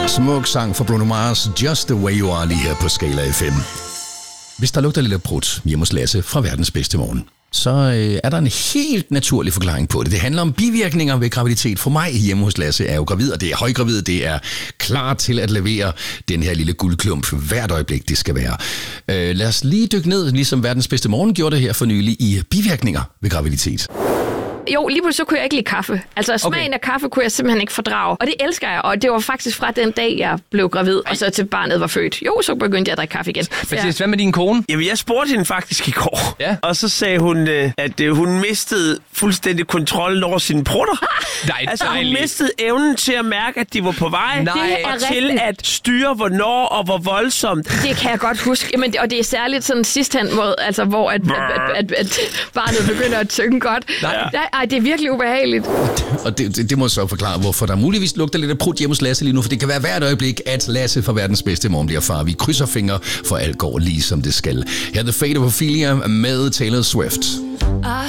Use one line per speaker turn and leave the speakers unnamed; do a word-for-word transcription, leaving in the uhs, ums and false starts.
Smuk sang for Bruno Mars, Just the Way You Are, lige her på Skala F M. Hvis der lugter lidt af prut hjemme hos Lasse fra Verdens Bedste Morgen, så øh, er der en helt naturlig forklaring på det. Det handler om bivirkninger ved graviditet. For mig hjemme hos Lasse er jo gravid, og det er højgravid. Det er klar til at levere den her lille guldklump hvert øjeblik, det skal være. Øh, lad os lige dykke ned, ligesom Verdens Bedste Morgen gjorde det her for nylig, i bivirkninger ved graviditet.
Jo, lige pludselig så kunne jeg ikke lide kaffe. Altså smagen okay. af kaffe kunne jeg simpelthen ikke fordrage. Og det elsker jeg, og det var faktisk fra den dag, jeg blev gravid, Ej. og så til barnet var født. Jo, så begyndte jeg at drikke kaffe igen.
Mathias, hvad med din kone?
Jamen, jeg spurgte hende faktisk i går.
Ja.
Og så sagde hun, at hun mistede fuldstændig kontrollen over sine prutter.
Nej,
altså, hun mistede evnen til at mærke, at de var på vej.
Nej.
Og til at styre, hvornår og hvor voldsomt.
Det kan jeg godt huske. Jamen, og det er særligt sådan sidst hen, hvor, altså, hvor at, at, at, at barnet begynder at synge godt.
Nej.
Ej, det er virkelig ubehageligt.
Og det, det, det må så forklare, hvorfor der muligvis lugter lidt af prut hjemme hos Lasse lige nu, for det kan være hvert øjeblik, at Lasse fra Verdens Bedste Morgen bliver far. Vi krydser fingre, for alt går lige som det skal. Her er The Fate of Ophelia med Taylor Swift.